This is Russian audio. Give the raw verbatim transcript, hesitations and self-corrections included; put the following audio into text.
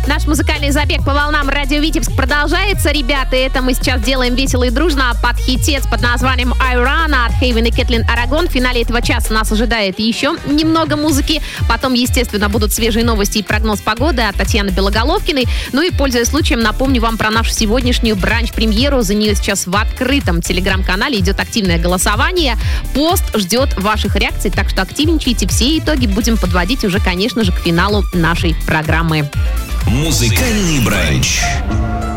Наш музыкальный забег по волнам радио Витебск продолжается, ребята. И это мы сейчас делаем весело и дружно под хитец под названием I Run от Хейвен и Кэтлин Арагон. В финале этого часа нас ожидает еще немного музыки. Потом, естественно, будут свежие новости и прогноз погоды от Татьяны Белоголовкиной. Ну и, пользуясь случаем, напомню вам про нашу сегодняшнюю бранч-премьеру. За нее сейчас в открытом телеграм-канале идет активное голосование. Пост ждет ваших реакций, так что активничайте. Все итоги будем подводить уже, конечно же, к финалу нашей программы. Музыкальный бранч.